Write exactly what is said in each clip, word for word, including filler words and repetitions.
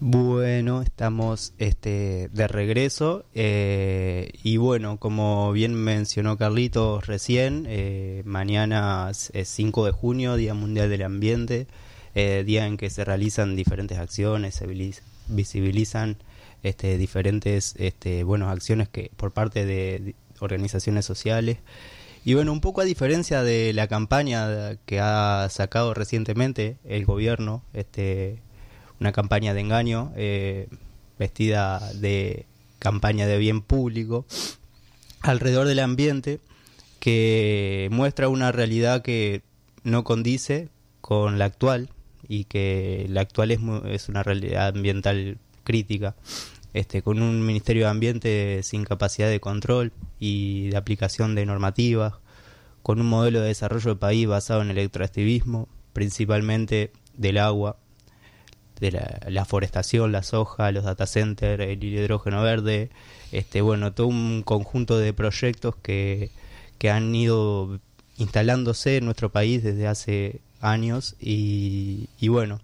Bueno, estamos este, de regreso eh, y bueno, como bien mencionó Carlitos recién, eh, mañana es cinco de junio, Día Mundial del Ambiente, eh, día en que se realizan diferentes acciones, se visibilizan este, diferentes este, bueno, acciones que por parte de organizaciones sociales. Y bueno, un poco a diferencia de la campaña que ha sacado recientemente el gobierno, este una campaña de engaño, eh, vestida de campaña de bien público, alrededor del ambiente, que muestra una realidad que no condice con la actual, y que la actual es, es una realidad ambiental crítica, este, con un Ministerio de Ambiente sin capacidad de control y de aplicación de normativas, con un modelo de desarrollo del país basado en el extractivismo, principalmente del agua, de la, la forestación, la soja, los data centers, el hidrógeno verde, este bueno, todo un conjunto de proyectos que, que han ido instalándose en nuestro país desde hace años y, y bueno,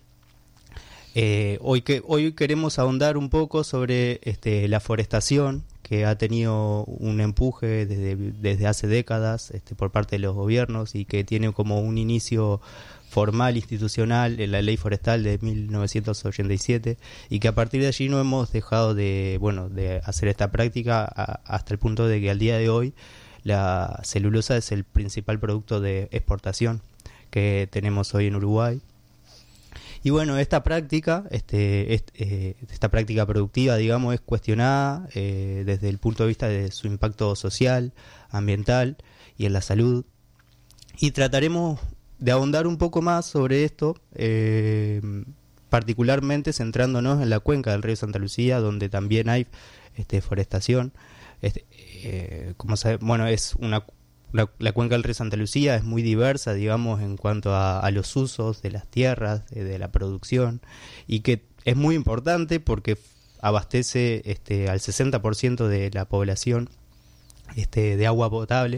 eh, hoy que hoy queremos ahondar un poco sobre este, la forestación, que ha tenido un empuje desde, desde hace décadas este, por parte de los gobiernos y que tiene como un inicio formal, institucional, en la Ley Forestal de mil novecientos ochenta y siete, y que a partir de allí no hemos dejado de, bueno, de hacer esta práctica a, hasta el punto de que al día de hoy la celulosa es el principal producto de exportación que tenemos hoy en Uruguay. Y bueno, esta práctica, este, este, eh, esta práctica productiva, digamos, es cuestionada eh, desde el punto de vista de su impacto social, ambiental y en la salud. Y trataremos de ahondar un poco más sobre esto, eh, particularmente centrándonos en la cuenca del río Santa Lucía, donde también hay este, forestación. Este, eh, como sabe, bueno, es una La, la cuenca del río Santa Lucía es muy diversa, digamos, en cuanto a, a los usos de las tierras, de, de la producción, y que es muy importante porque abastece este, al sesenta por ciento de la población este, de agua potable,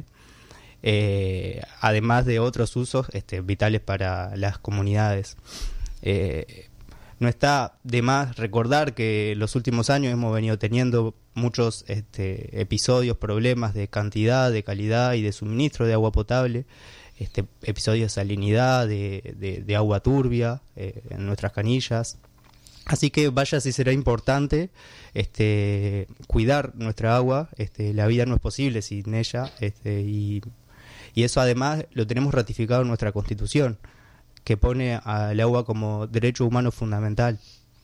eh, además de otros usos este, vitales para las comunidades. Eh, no está de más recordar que en los últimos años hemos venido teniendo muchos este, episodios, problemas de cantidad, de calidad y de suministro de agua potable, este, episodios de salinidad, de, de, de agua turbia eh, en nuestras canillas. Así que vaya si será importante este, cuidar nuestra agua. Este, la vida no es posible sin ella, este, y, y eso además lo tenemos ratificado en nuestra Constitución, que pone al agua como derecho humano fundamental.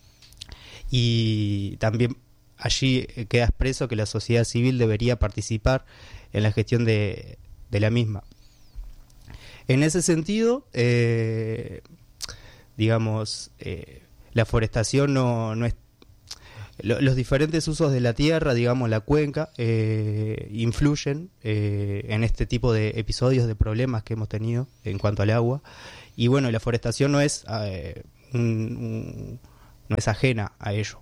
Y también allí queda expreso que la sociedad civil debería participar en la gestión de, de la misma. En ese sentido, eh, digamos, eh, la forestación no, no es... Lo, los diferentes usos de la tierra, digamos, la cuenca, eh, influyen eh, en este tipo de episodios de problemas que hemos tenido en cuanto al agua. Y bueno, la forestación no es, eh, un, un, no es ajena a ello.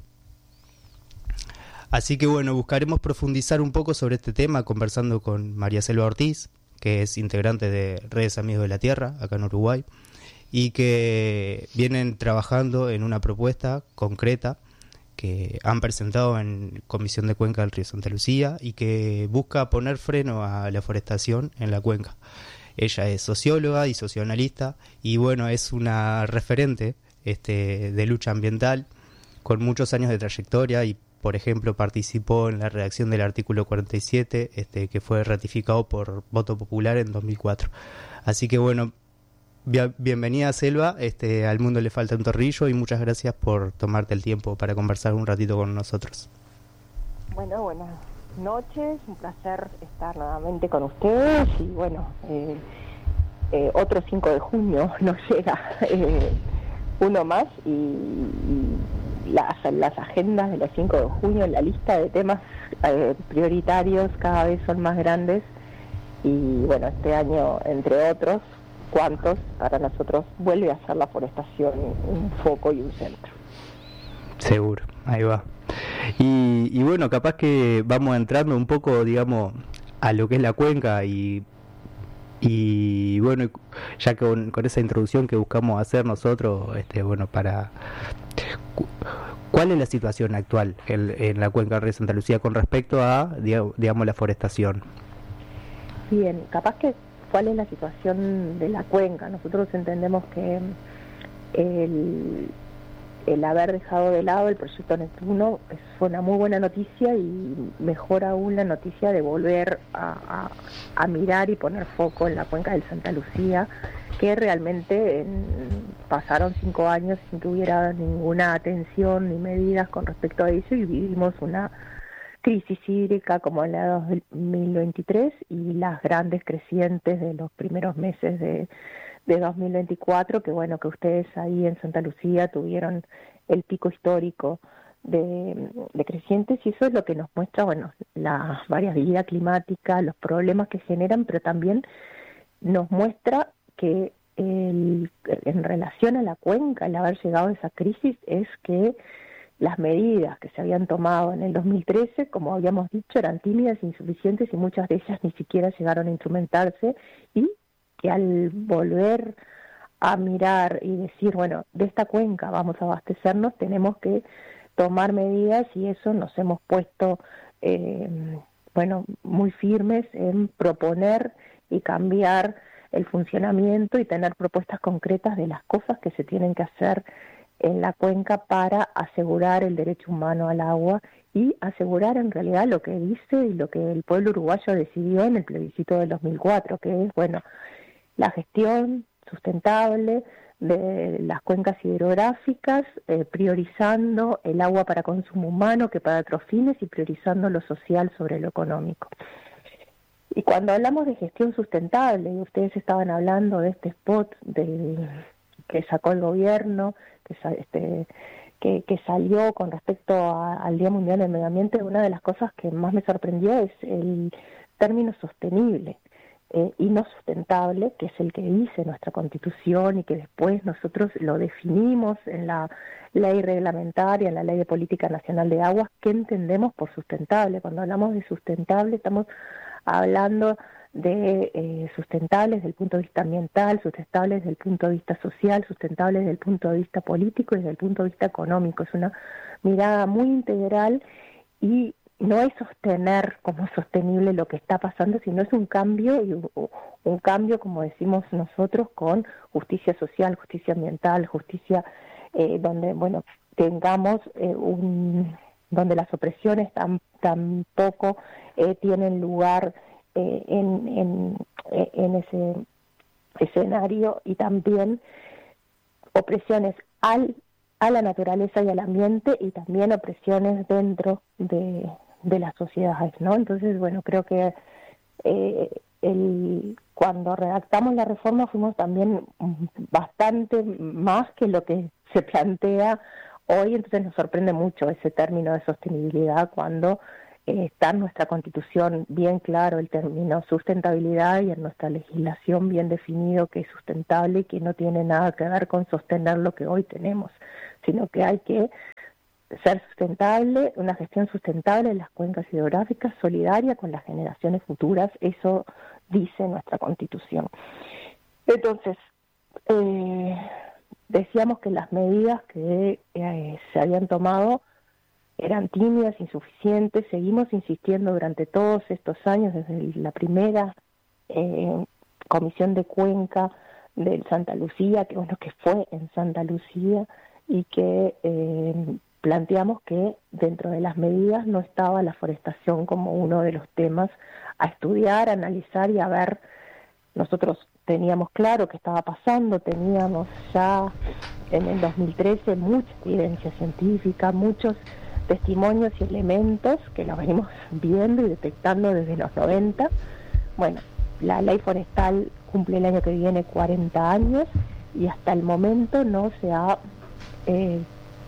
Así que bueno, buscaremos profundizar un poco sobre este tema conversando con María Selva Ortiz, que es integrante de Redes Amigos de la Tierra, acá en Uruguay, y que vienen trabajando en una propuesta concreta que han presentado en Comisión de Cuenca del Río Santa Lucía y que busca poner freno a la forestación en la cuenca. Ella es socióloga y socioanalista y bueno, es una referente este, de lucha ambiental con muchos años de trayectoria y, por ejemplo, participó en la redacción del artículo cuarenta y siete, este, que fue ratificado por voto popular en dos mil cuatro. Así que bueno, bien, bienvenida Selva, este, al mundo le falta un tornillo y muchas gracias por tomarte el tiempo para conversar un ratito con nosotros. Bueno, buenas noches, un placer estar nuevamente con ustedes y bueno, eh, eh, otro cinco de junio nos llega eh, uno más y, y las, las agendas de los cinco de junio, la lista de temas eh, prioritarios cada vez son más grandes y bueno, este año entre otros cuantos para nosotros vuelve a ser la forestación un foco y un centro. Seguro, ahí va. Y, y bueno, capaz que vamos entrando un poco, digamos, a lo que es la cuenca y, y bueno, ya con, con esa introducción que buscamos hacer nosotros, este, bueno, para ¿Cuál es la situación actual en, en la cuenca del río Santa Lucía con respecto a, digamos, la forestación? Bien, capaz que cuál es la situación de la cuenca. Nosotros entendemos que el, el haber dejado de lado el proyecto Neptuno fue una muy buena noticia, y mejor aún la noticia de volver a, a, a mirar y poner foco en la cuenca del Santa Lucía, que realmente en, pasaron cinco años sin que hubiera ninguna atención ni medidas con respecto a eso, y vivimos una crisis hídrica como la de dos mil veintitrés y las grandes crecientes de los primeros meses de, de dos mil veinticuatro, que bueno, que ustedes ahí en Santa Lucía tuvieron el pico histórico de, de crecientes, y eso es lo que nos muestra, bueno, la variabilidad climática, los problemas que generan, pero también nos muestra que el, en relación a la cuenca, el haber llegado a esa crisis es que las medidas que se habían tomado en el dos mil trece, como habíamos dicho, eran tímidas, insuficientes, y muchas de ellas ni siquiera llegaron a instrumentarse, y que al volver a mirar y decir, bueno, de esta cuenca vamos a abastecernos, tenemos que tomar medidas, y eso nos hemos puesto, eh, bueno, muy firmes en proponer y cambiar el funcionamiento y tener propuestas concretas de las cosas que se tienen que hacer en la cuenca para asegurar el derecho humano al agua y asegurar en realidad lo que dice y lo que el pueblo uruguayo decidió en el plebiscito del dos mil cuatro, que es, bueno, la gestión sustentable de las cuencas hidrográficas, eh, priorizando el agua para consumo humano que para otros fines, y priorizando lo social sobre lo económico. Y cuando hablamos de gestión sustentable, y ustedes estaban hablando de este spot del, que sacó el gobierno, que, este, que, que salió con respecto a, al Día Mundial del Medio Ambiente, una de las cosas que más me sorprendió es el término sostenible eh, y no sustentable, que es el que dice nuestra Constitución y que después nosotros lo definimos en la ley reglamentaria, en la Ley de Política Nacional de Aguas. ¿Qué entendemos por sustentable? Cuando hablamos de sustentable estamos hablando de eh, sustentables desde el punto de vista ambiental, sustentables desde el punto de vista social, sustentables desde el punto de vista político y desde el punto de vista económico. Es una mirada muy integral, y no es sostener como sostenible lo que está pasando, sino es un cambio, y un, un cambio, como decimos nosotros, con justicia social, justicia ambiental, justicia eh, donde, bueno, tengamos eh, un... donde las opresiones tan tampoco eh, tienen lugar eh, en, en, en ese escenario, y también opresiones al, a la naturaleza y al ambiente, y también opresiones dentro de, de las sociedades, ¿no? Entonces, bueno, creo que eh, el, cuando redactamos la reforma fuimos también bastante más que lo que se plantea hoy, entonces nos sorprende mucho ese término de sostenibilidad cuando eh, está en nuestra Constitución bien claro el término sustentabilidad, y en nuestra legislación bien definido que es sustentable y que no tiene nada que ver con sostener lo que hoy tenemos, sino que hay que ser sustentable, una gestión sustentable de las cuencas hidrográficas, solidaria con las generaciones futuras. Eso dice nuestra Constitución. Entonces, eh, decíamos que las medidas que eh, se habían tomado eran tímidas, insuficientes. Seguimos insistiendo durante todos estos años, desde la primera eh, comisión de cuenca del Santa Lucía, que bueno, que fue en Santa Lucía, y que eh, planteamos que dentro de las medidas no estaba la forestación como uno de los temas a estudiar, a analizar y a ver. Nosotros teníamos claro qué estaba pasando, teníamos ya en el dos mil trece mucha evidencia científica, muchos testimonios y elementos que los venimos viendo y detectando desde los noventa. Bueno, la ley forestal cumple el año que viene cuarenta años, y hasta el momento no se ha eh,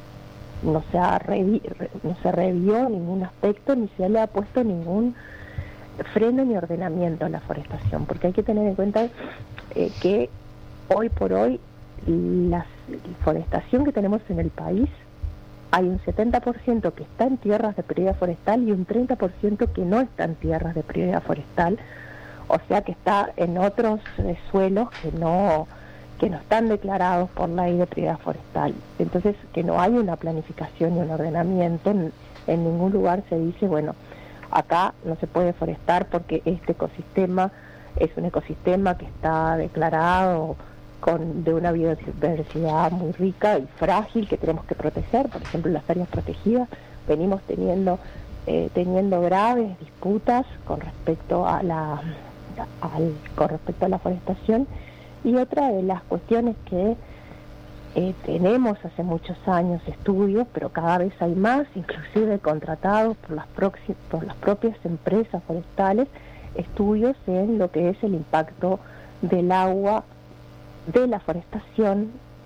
no se ha revi no se revió ningún aspecto, ni se le ha puesto ningún freno ni ordenamiento a la forestación, porque hay que tener en cuenta eh, que hoy por hoy la forestación que tenemos en el país, hay un setenta por ciento que está en tierras de prioridad forestal y un treinta por ciento que no está en tierras de prioridad forestal, o sea que está en otros eh, suelos que no que no están declarados por ley de prioridad forestal. Entonces, que no hay una planificación y un ordenamiento, en, en ningún lugar se dice, bueno, acá no se puede forestar porque este ecosistema es un ecosistema que está declarado con de una biodiversidad muy rica y frágil que tenemos que proteger. Por ejemplo, las áreas protegidas venimos teniendo eh, teniendo graves disputas con respecto a la al, con respecto a la forestación. Y otra de las cuestiones que eh, tenemos hace muchos años estudios, pero cada vez hay más, inclusive contratados por las, proxi- por las propias empresas forestales, estudios en lo que es el impacto del agua de la forestación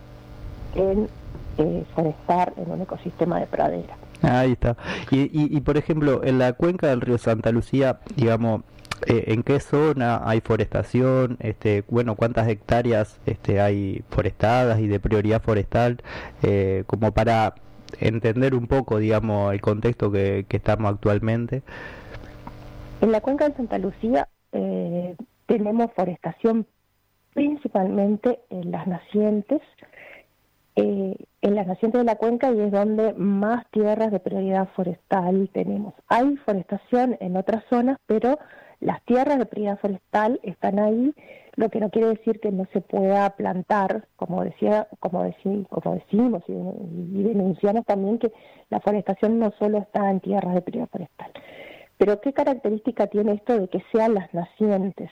en eh, forestar en un ecosistema de pradera. Ahí está. Y, y, y por ejemplo, en la cuenca del río Santa Lucía, digamos, eh, ¿en qué zona hay forestación? Este, bueno, ¿cuántas hectáreas este, hay forestadas y de prioridad forestal? Eh, como para entender un poco, digamos, el contexto que, que estamos actualmente. En la cuenca de Santa Lucía eh, tenemos forestación principalmente en las nacientes, eh, en las nacientes de la cuenca, y es donde más tierras de prioridad forestal tenemos. Hay forestación en otras zonas, pero las tierras de prioridad forestal están ahí, lo que no quiere decir que no se pueda plantar, como decía, como, decí, como decimos y, y denunciamos también que la forestación no solo está en tierras de prioridad forestal. Pero ¿qué característica tiene esto de que sean las nacientes?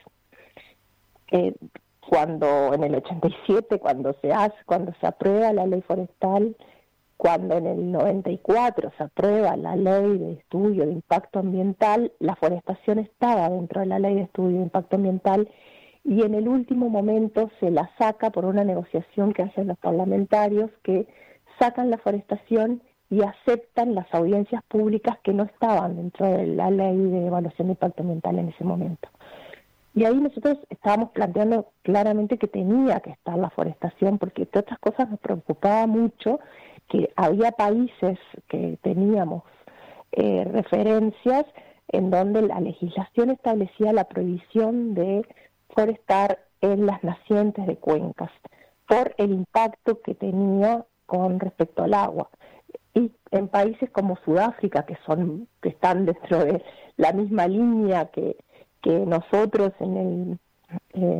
Eh, cuando en el ochenta y siete, cuando se hace, cuando se aprueba la ley forestal, cuando en el noventa y cuatro se aprueba la ley de estudio de impacto ambiental, la forestación estaba dentro de la ley de estudio de impacto ambiental, y en el último momento se la saca por una negociación que hacen los parlamentarios, que sacan la forestación y aceptan las audiencias públicas que no estaban dentro de la ley de evaluación de impacto ambiental en ese momento. Y ahí nosotros estábamos planteando claramente que tenía que estar la forestación, porque entre otras cosas nos preocupaba mucho que había países que teníamos eh, referencias en donde la legislación establecía la prohibición de forestar en las nacientes de cuencas por el impacto que tenía con respecto al agua. Y en países como Sudáfrica, que son que están dentro de la misma línea que, que nosotros en el eh,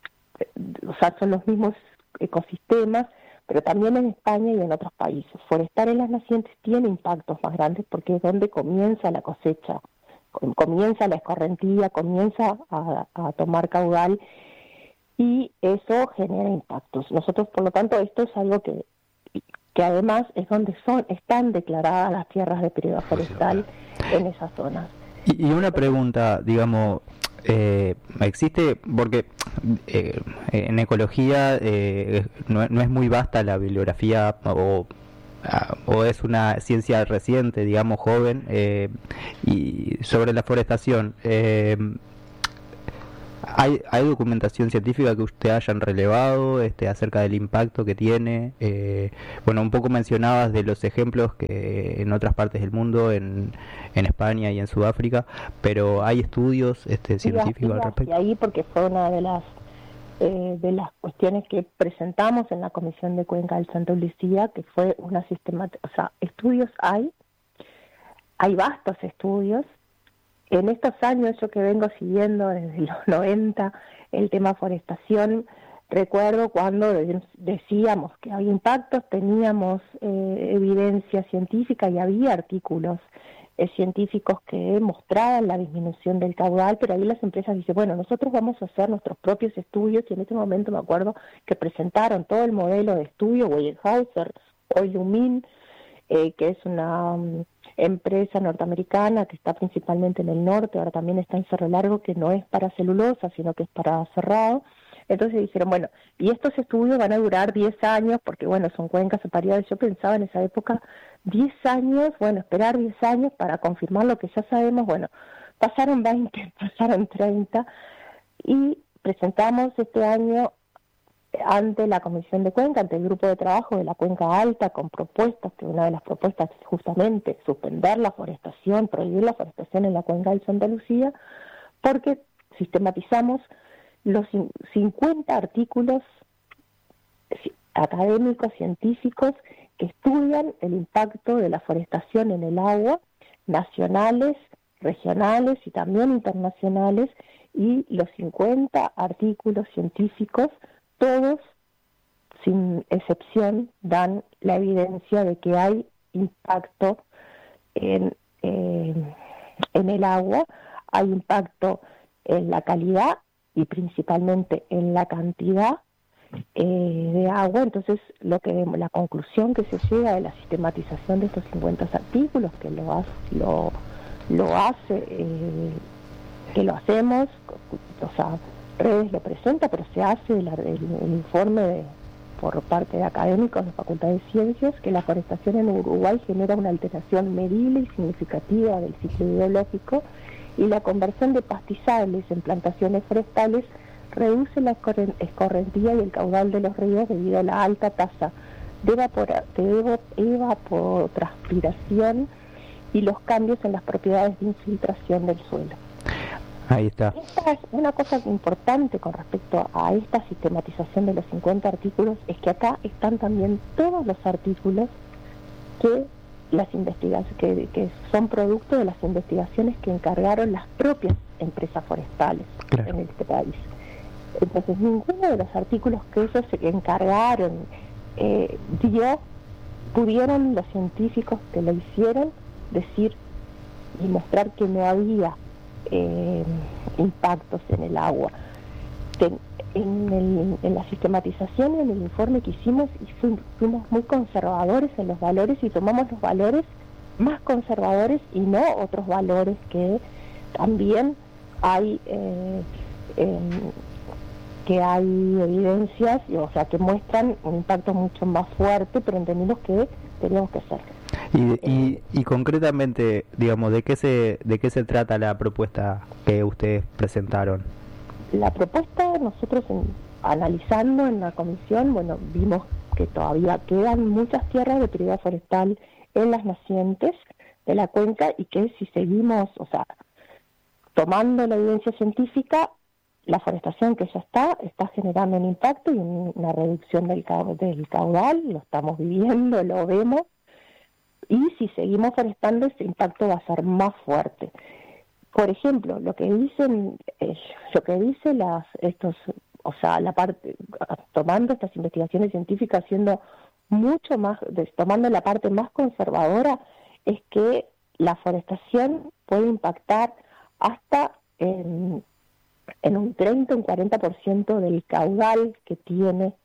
o sea, son los mismos ecosistemas, pero también en España y en otros países. Forestar en las nacientes tiene impactos más grandes porque es donde comienza la cosecha, comienza la escorrentía, comienza a, a tomar caudal, y eso genera impactos. Nosotros, por lo tanto, esto es algo que que además es donde son están declaradas las tierras de prioridad forestal en esas zonas. Y, y una pregunta, digamos, eh, existe, porque eh, en ecología eh, no, no es muy vasta la bibliografía, o, o es una ciencia reciente, digamos, joven, eh, y sobre la forestación. Eh, ¿Hay, ¿Hay documentación científica que usted hayan relevado este, acerca del impacto que tiene? Eh, bueno, un poco mencionabas de los ejemplos que en otras partes del mundo, en, en España y en Sudáfrica, pero ¿hay estudios este, científicos y, y, al respecto? Y ahí, porque fue una de las eh, de las cuestiones que presentamos en la Comisión de Cuenca del Santa Lucía, que fue una sistemática, o sea, estudios hay, hay vastos estudios. En estos años, yo que vengo siguiendo desde los noventa el tema forestación, recuerdo cuando decíamos que había impactos, teníamos eh, evidencia científica y había artículos eh, científicos que mostraban la disminución del caudal, pero ahí las empresas dicen, bueno, nosotros vamos a hacer nuestros propios estudios, y en ese momento me acuerdo que presentaron todo el modelo de estudio, Weyerhaeuser o Illumin, eh, que es una um, empresa norteamericana que está principalmente en el norte, ahora también está en Cerro Largo, que no es para celulosa, sino que es para cerrado. Entonces dijeron, bueno, y estos estudios van a durar diez años, porque bueno, son cuencas separadas. Yo pensaba en esa época, diez años, bueno, esperar diez años para confirmar lo que ya sabemos. Bueno, pasaron veinte, pasaron treinta, y presentamos este año ante la Comisión de Cuenca, ante el grupo de trabajo de la Cuenca Alta, con propuestas, que una de las propuestas es justamente suspender la forestación, prohibir la forestación en la Cuenca del Santa Lucía, porque sistematizamos los cincuenta artículos académicos, científicos, que estudian el impacto de la forestación en el agua, nacionales, regionales y también internacionales, y los cincuenta artículos científicos, todos sin excepción, dan la evidencia de que hay impacto en, eh, en el agua, hay impacto en la calidad y principalmente en la cantidad eh, de agua. Entonces, lo que la conclusión que se llega de la sistematización de estos cincuenta artículos, que lo hace, lo, lo hace eh, que lo hacemos, o sea, Redes lo presenta, pero se hace el, el, el informe de, por parte de académicos de la Facultad de Ciencias, que la forestación en Uruguay genera una alteración medible y significativa del ciclo hidrológico, y la conversión de pastizales en plantaciones forestales reduce la escorrentía y el caudal de los ríos debido a la alta tasa de, evapora, de evapotranspiración y los cambios en las propiedades de infiltración del suelo. Ahí está. Esta es una cosa importante con respecto a esta sistematización de los cincuenta artículos, es que acá están también todos los artículos que las investigaciones que, que son producto de las investigaciones que encargaron las propias empresas forestales, claro, en este país. Entonces, ninguno de los artículos que ellos se encargaron eh, dio, pudieron los científicos que lo hicieron decir y mostrar que no había eh, impactos en el agua. Ten, en, el, en la sistematización y en el informe que hicimos, y fuimos, fuimos muy conservadores en los valores y tomamos los valores más conservadores y no otros valores que también hay eh, eh, que hay evidencias, o sea, que muestran un impacto mucho más fuerte, pero entendimos que teníamos que hacer. Y, y, y concretamente, digamos, ¿de qué se de qué se trata la propuesta que ustedes presentaron? La propuesta, nosotros en, analizando en la comisión, bueno, vimos que todavía quedan muchas tierras de prioridad forestal en las nacientes de la cuenca, y que si seguimos, o sea, tomando la evidencia científica, la forestación que ya está, está generando un impacto y una reducción del, del caudal, lo estamos viviendo, lo vemos, y si seguimos forestando, ese impacto va a ser más fuerte. Por ejemplo, lo que dicen, eh, lo que dice las, estos, o sea, la parte, tomando estas investigaciones científicas, siendo mucho más, tomando la parte más conservadora, es que la forestación puede impactar hasta en en un treinta, un cuarenta por ciento del caudal que tiene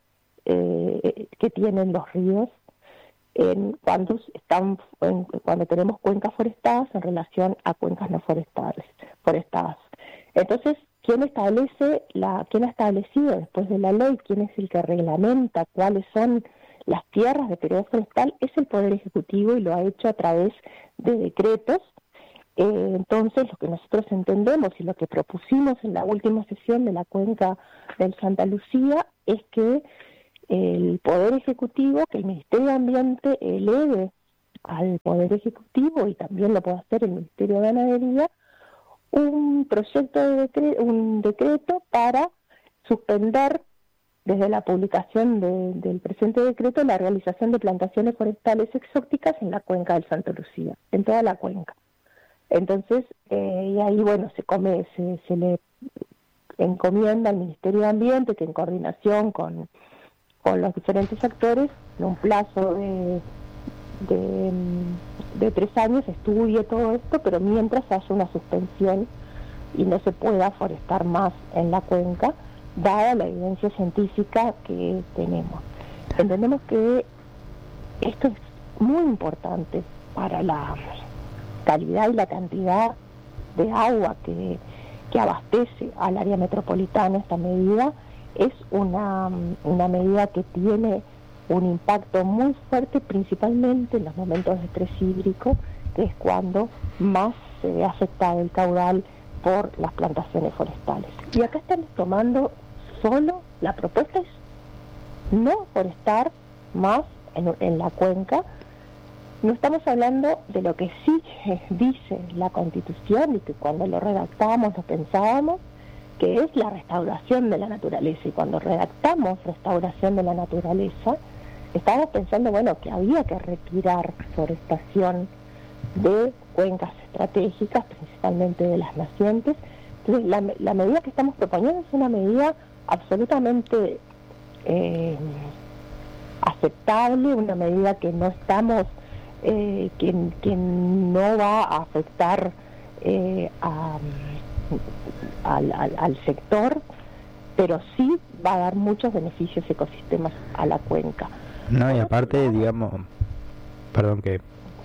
eh, que tienen los ríos en, cuando están en, cuando tenemos cuencas forestadas en relación a cuencas no forestales forestadas. Entonces, ¿quién establece la quién ha establecido después de la ley, quién es el que reglamenta cuáles son las tierras de periodo forestal? Es el Poder Ejecutivo, y lo ha hecho a través de decretos. Eh, entonces, lo que nosotros entendemos y lo que propusimos en la última sesión de la cuenca del Santa Lucía es que el Poder Ejecutivo, que el Ministerio de Ambiente eleve al Poder Ejecutivo, y también lo puede hacer el Ministerio de Ganadería, un proyecto de decre- un decreto para suspender desde la publicación de, del presente decreto la realización de plantaciones forestales exóticas en la cuenca del Santa Lucía, en toda la cuenca. Entonces, eh, y ahí, bueno, se come, se, se le encomienda al Ministerio de Ambiente que en coordinación con, con los diferentes actores, en un plazo de, de, de tres años, estudie todo esto, pero mientras haya una suspensión y no se pueda forestar más en la cuenca, dada la evidencia científica que tenemos. Entendemos que esto es muy importante para la calidad y la cantidad de agua que, que abastece al área metropolitana. Esta medida es una, una medida que tiene un impacto muy fuerte, principalmente en los momentos de estrés hídrico, que es cuando más se ve afectado el caudal por las plantaciones forestales. Y acá estamos tomando solo, la propuesta es no forestar más en, en la cuenca. No estamos hablando de lo que sí dice la Constitución, y que cuando lo redactábamos, lo pensábamos, que es la restauración de la naturaleza. Y cuando redactamos restauración de la naturaleza, estábamos pensando, bueno, que había que retirar forestación de cuencas estratégicas, principalmente de las nacientes. Entonces, la, la medida que estamos proponiendo es una medida absolutamente eh, aceptable, una medida que no estamos, eh, que, que no va a afectar eh, a, al, al, al sector, pero sí va a dar muchos beneficios ecosistemas a la cuenca. No, y aparte, digamos, perdón que...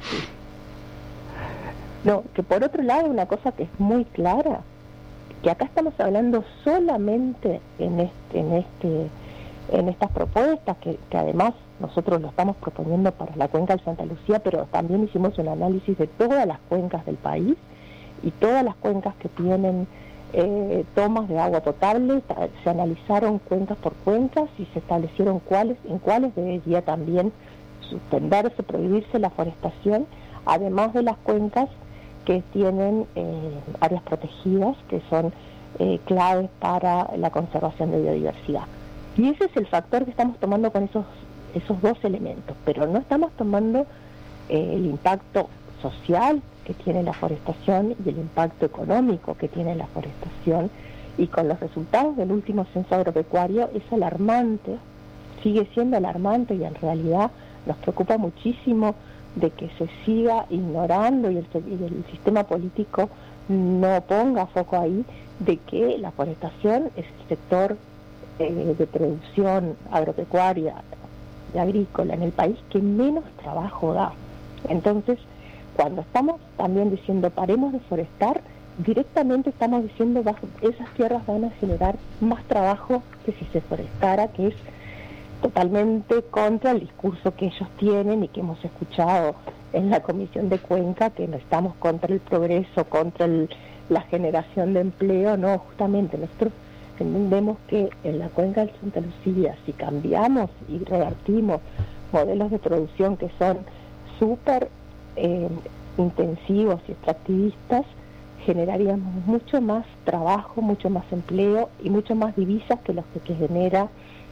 No, que por otro lado, una cosa que es muy clara, que acá estamos hablando solamente en este, en este, en estas propuestas, que, que además nosotros lo estamos proponiendo para la cuenca de Santa Lucía, pero también hicimos un análisis de todas las cuencas del país, y todas las cuencas que tienen eh, tomas de agua potable, se analizaron cuencas por cuencas y se establecieron cuáles, en cuáles debería también suspenderse, prohibirse la forestación, además de las cuencas que tienen eh, áreas protegidas, que son eh, claves para la conservación de biodiversidad. Y ese es el factor que estamos tomando con esos, esos dos elementos, pero no estamos tomando eh, el impacto social que tiene la forestación y el impacto económico que tiene la forestación, y con los resultados del último censo agropecuario es alarmante, sigue siendo alarmante, y en realidad nos preocupa muchísimo de que se siga ignorando y el, y el sistema político no ponga foco ahí, de que la forestación es el sector eh, de producción agropecuaria y agrícola en el país que menos trabajo da. Entonces, cuando estamos también diciendo paremos de forestar, directamente estamos diciendo bajo, esas tierras van a generar más trabajo que si se forestara, que es totalmente contra el discurso que ellos tienen y que hemos escuchado en la Comisión de Cuenca, que no estamos contra el progreso, contra el, la generación de empleo. No, justamente nosotros entendemos que en la Cuenca de Santa Lucía, si cambiamos y revertimos modelos de producción que son súper eh, intensivos y extractivistas, generaríamos mucho más trabajo, mucho más empleo y mucho más divisas que los que, que genera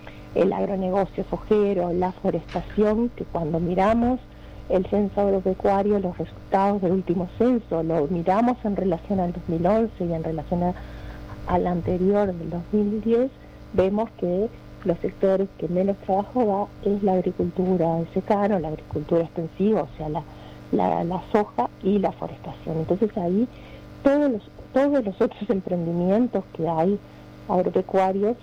el agronegocio sojero, la forestación, que cuando miramos el censo agropecuario, los resultados del último censo, lo miramos en relación al dos mil once y en relación a, al anterior del dos mil diez, vemos que los sectores que menos trabajo da es la agricultura de secano, la agricultura extensiva, o sea, la, la, la soja y la forestación. Entonces ahí todos los, todos los otros emprendimientos que hay agropecuarios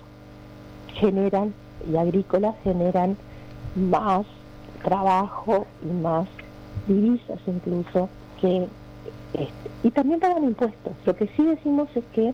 generan y agrícolas generan más trabajo y más divisas incluso que este. Y también pagan impuestos. Lo que sí decimos es que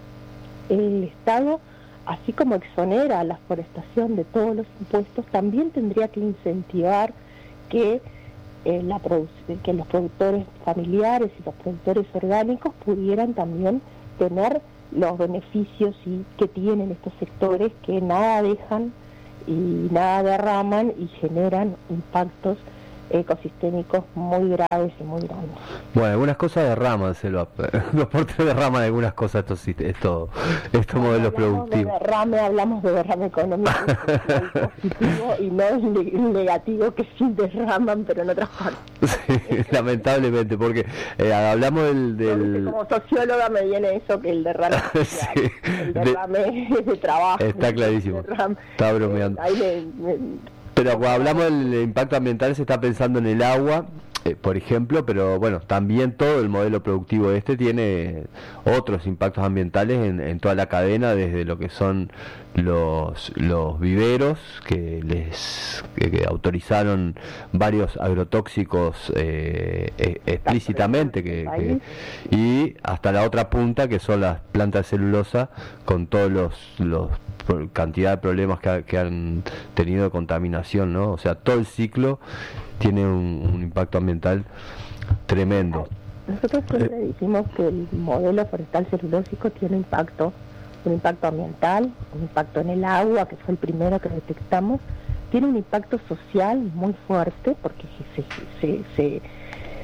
el Estado, así como exonera la forestación de todos los impuestos, también tendría que incentivar que, eh, la produ- que los productores familiares y los productores orgánicos pudieran también tener los beneficios y que tienen estos sectores, que nada dejan y nada derraman y generan impactos ecosistémicos muy graves y muy grandes. Bueno, algunas cosas derraman, Selva. Los porteros derraman algunas cosas, estos, estos, estos no, modelos productivos. De derrame, hablamos de derrame económico positivo y no el negativo que sí derraman, pero en otras partes. Sí, lamentablemente, porque eh, hablamos del... del... Como socióloga me viene eso, que el derrame sí, el derrame de, de trabajo. Está clarísimo, derrame, está bromeando. Eh, ahí me, me, Pero cuando hablamos del impacto ambiental se está pensando en el agua, eh, por ejemplo, pero bueno, también todo el modelo productivo este tiene otros impactos ambientales en, en toda la cadena, desde lo que son los los viveros, que les que, que autorizaron varios agrotóxicos eh, eh, explícitamente, que, que, y hasta la otra punta, que son las plantas de celulosa, con todos los, los cantidad de problemas que, que han tenido de contaminación, ¿no? O sea, todo el ciclo tiene un, un impacto ambiental tremendo. Nosotros siempre eh. decimos que el modelo forestal celulósico tiene impacto, un impacto ambiental, un impacto en el agua, que fue el primero que detectamos, tiene un impacto social muy fuerte, porque se, se, se,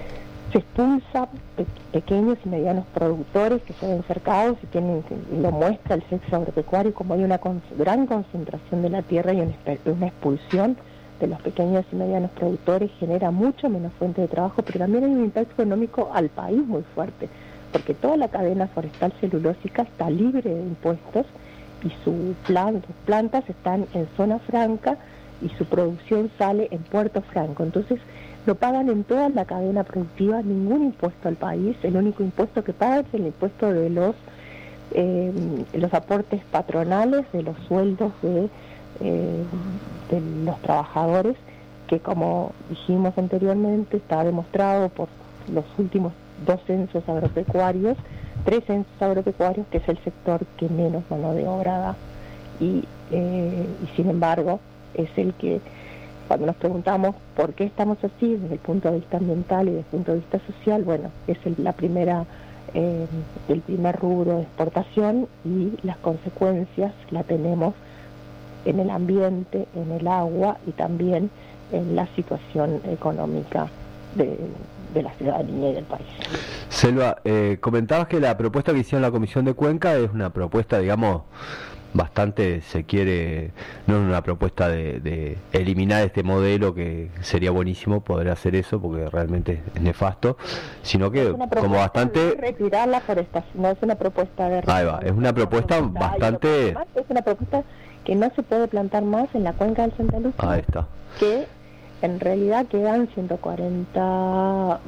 se expulsa pe- pequeños y medianos productores que se ven cercados y tienen, y lo muestra el sexo agropecuario, como hay una con- gran concentración de la tierra y una, espe- una expulsión de los pequeños y medianos productores, genera mucho menos fuente de trabajo, pero también hay un impacto económico al país muy fuerte, porque toda la cadena forestal celulósica está libre de impuestos y su plan, sus plantas están en zona franca y su producción sale en Puerto Franco. Entonces no pagan en toda la cadena productiva ningún impuesto al país. El único impuesto que pagan es el impuesto de los eh, los aportes patronales, de los sueldos de, eh, de los trabajadores, que como dijimos anteriormente está demostrado por los últimos dos censos agropecuarios, tres censos agropecuarios, que es el sector que menos mano de obra da, y, eh, y sin embargo es el que, cuando nos preguntamos por qué estamos así desde el punto de vista ambiental y desde el punto de vista social, bueno, es el, la primera eh, el primer rubro de exportación, y las consecuencias la tenemos en el ambiente, en el agua y también en la situación económica de, de la ciudadanía y del país. Selva, eh, comentabas que la propuesta que hicieron la Comisión de Cuenca es una propuesta, digamos, bastante, se quiere, no es una propuesta de, de eliminar este modelo, que sería buenísimo poder hacer eso porque realmente es nefasto, sino que como bastante... Retirar la forestación, no es una propuesta de... Ahí va, es una propuesta bastante... Es una propuesta que no se puede plantar más en la cuenca del Santa Luz. Ahí está. Que en realidad quedan ciento cuarenta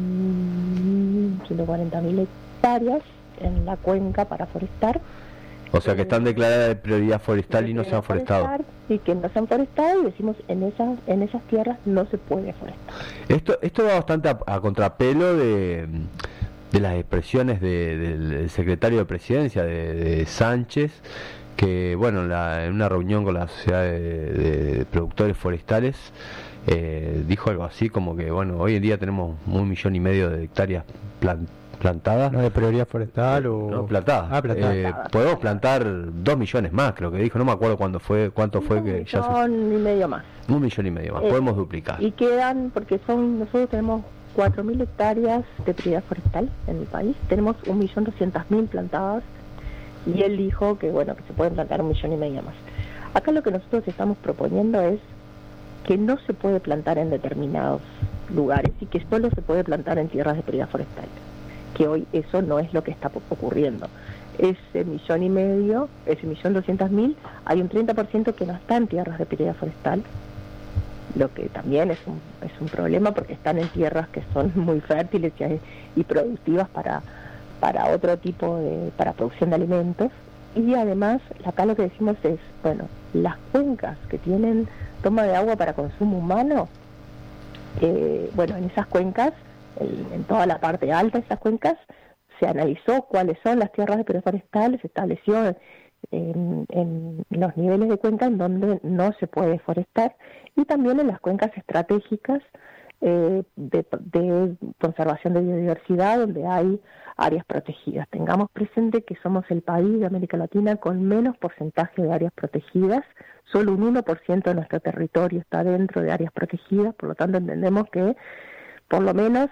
mil hectáreas en la cuenca para forestar. O sea que están declaradas de prioridad forestal y no se han forestado. Y que no se han forestado, y decimos en esas en esas tierras no se puede forestar. Esto esto va bastante a, a contrapelo de, de las expresiones de, del, del secretario de Presidencia, de, de Sánchez, que bueno, la, en una reunión con la Sociedad de, de Productores Forestales, eh, dijo algo así como que bueno, hoy en día tenemos un millón y medio de hectáreas plantadas. plantadas. ¿No de prioridad forestal o...? No, plantadas. Ah, plantadas. Eh, podemos plantar dos millones más, creo que dijo, no me acuerdo cuándo fue, cuánto fue que ya se... Un millón y medio más. Un millón y medio más, Eh, podemos duplicar. Y quedan, porque son, nosotros tenemos cuatro mil hectáreas de prioridad forestal en el país, tenemos un millón doscientas mil plantadas, y él dijo que bueno, que se pueden plantar un millón y medio más. Acá lo que nosotros estamos proponiendo es que no se puede plantar en determinados lugares y que solo se puede plantar en tierras de prioridad forestal, que hoy eso no es lo que está ocurriendo. Ese millón y medio, ese millón doscientas mil, hay un treinta por ciento que no está en tierras de prioridad forestal, lo que también es un, es un problema porque están en tierras que son muy fértiles y, y productivas para, para otro tipo de, para producción de alimentos. Y además, acá lo que decimos es, bueno, las cuencas que tienen toma de agua para consumo humano, eh, bueno, en esas cuencas, el, en toda la parte alta de esas cuencas, se analizó cuáles son las tierras de prioridad forestal, se estableció en, en los niveles de cuenca en donde no se puede forestar, y también en las cuencas estratégicas eh, de, de conservación de biodiversidad, donde hay áreas protegidas. Tengamos presente que somos el país de América Latina con menos porcentaje de áreas protegidas, solo un uno por ciento de nuestro territorio está dentro de áreas protegidas, por lo tanto entendemos que por lo menos